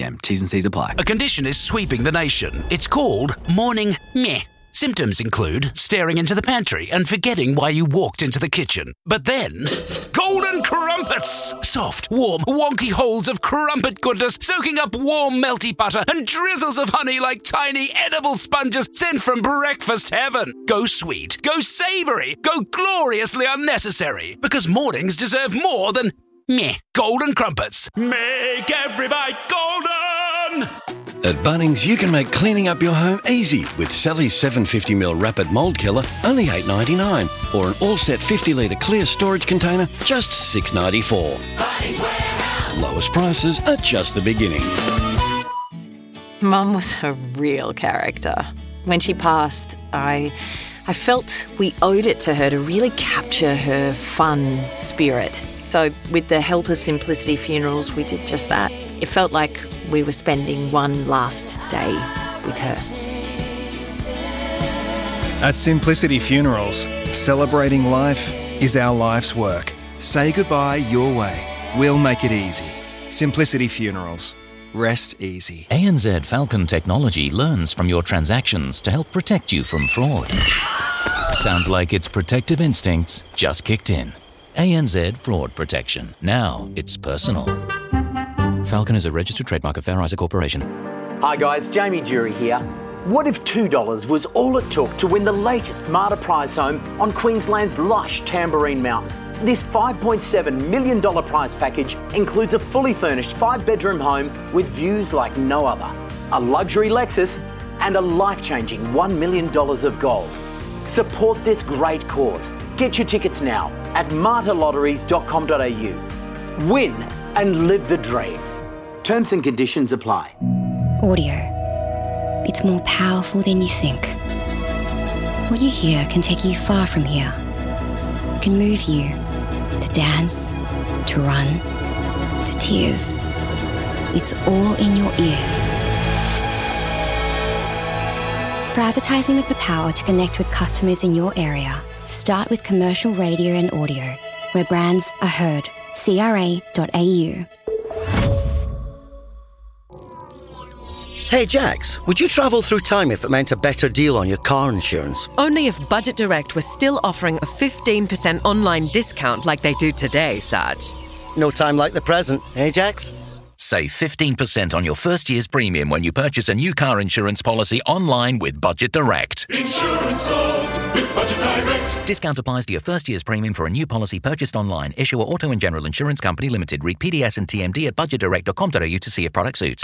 T's and C's apply. A condition is sweeping the nation. It's called morning meh. Symptoms include staring into the pantry and forgetting why you walked into the kitchen. But then, golden crumpets! Soft, warm, wonky holes of crumpet goodness soaking up warm, melty butter and drizzles of honey like tiny edible sponges sent from breakfast heaven. Go sweet, go savoury, go gloriously unnecessary. Because mornings deserve more than meh. Golden crumpets. Make every bite golden! At Bunnings, you can make cleaning up your home easy with Sally's 750ml Rapid Mould Killer, only $8.99, or an all-set 50-litre clear storage container, just $6.94. Bunnings Warehouse. Lowest prices are just the beginning. Mum was a real character. When she passed, I felt we owed it to her to really capture her fun spirit. So with the help of Simplicity Funerals, we did just that. It felt like we were spending one last day with her. At Simplicity Funerals, celebrating life is our life's work. Say goodbye your way. We'll make it easy. Simplicity Funerals. Rest easy. ANZ Falcon technology learns from your transactions to help protect you from fraud. Sounds like its protective instincts just kicked in. ANZ Fraud Protection. Now it's personal. Falcon is a registered trademark of Fair Isaac Corporation. Hi guys, Jamie Jury here. What if $2 was all it took to win the latest Marta prize home on Queensland's lush Tamborine Mountain? This $5.7 million prize package includes a fully furnished 5-bedroom home with views like no other, a luxury Lexus and a life-changing $1 million of gold. Support this great cause. Get your tickets now at martalotteries.com.au. Win and live the dream. Terms and conditions apply. Audio. It's more powerful than you think. What you hear can take you far from here. It can move you to dance, to run, to tears. It's all in your ears. For advertising with the power to connect with customers in your area, start with commercial radio and audio, where brands are heard. CRA.au. Hey Jax, would you travel through time if it meant a better deal on your car insurance? Only if Budget Direct was still offering a 15% online discount like they do today, Saj. No time like the present, eh Jax? Save 15% on your first year's premium when you purchase a new car insurance policy online with Budget Direct. Insurance solved with Budget Direct. Discount applies to your first year's premium for a new policy purchased online. Issuer Auto and General Insurance Company Limited. Read PDS and TMD at budgetdirect.com.au to see if product suits.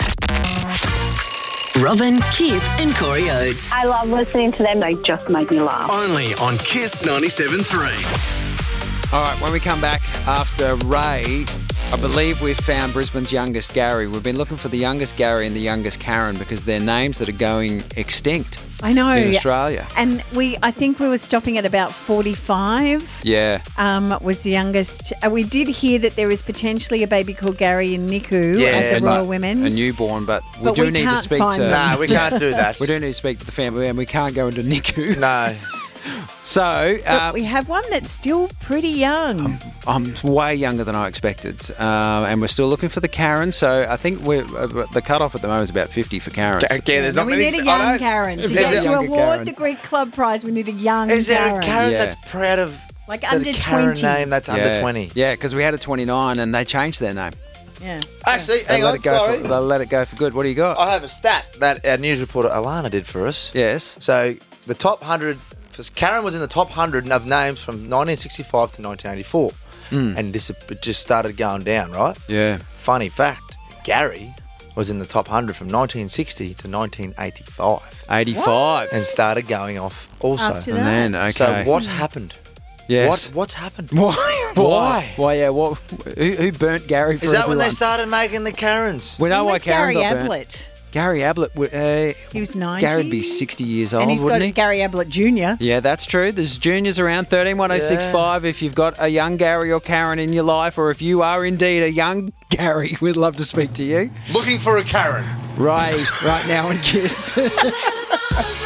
Robin, Kip and Corey Oates. I love listening to them. They just make me laugh. Only on Kiss 97.3. All right, when we come back after Ray, I believe we've found Brisbane's youngest Gary. We've been looking for the youngest Gary and the youngest Karen because they're names that are going extinct. I know. In Australia. And I think we were stopping at about 45. Yeah. Was the youngest. We did hear that there is potentially a baby called Gary and Niku at the Royal Women's. A newborn, but we do need to speak to... No, we can't do that. We do need to speak to the family and we can't go into Niku. No. So... but we have one that's still pretty young. I'm way younger than I expected. And we're still looking for the Karen. So I think the cutoff at the moment is about 50 for Karen. We need a young Karen. To award the Greek Club Prize, we need a young Karen. Is there a Karen that's proud of under Karen 20? name that's under 20? Yeah, because we had a 29 and they changed their name. Yeah. Actually, hang on, sorry. They'll let it go for good. What do you got? I have a stat that our news reporter Alana did for us. Yes. So the top 100... Karen was in the top 100 of names from 1965 to 1984. And it just started going down, right? Yeah. Funny fact, Gary was in the top 100 from 1960 to 1985. 85. And started going off also. After that. And then, okay. So what happened? Yes. What's happened? Why? Why? Yeah. What? Who burnt Gary? For Is that everyone? when they started making the Karens? We know why Karen Gary got Ablett. burnt. Gary Ablett. He was 90. Gary'd be 60 years old, and he's wouldn't got he? Gary Ablett Jr. Yeah, that's true. There's juniors around 131065. If you've got a young Gary or Karen in your life, or if you are indeed a young Gary, we'd love to speak to you. Looking for a Karen. Right now in Kiss.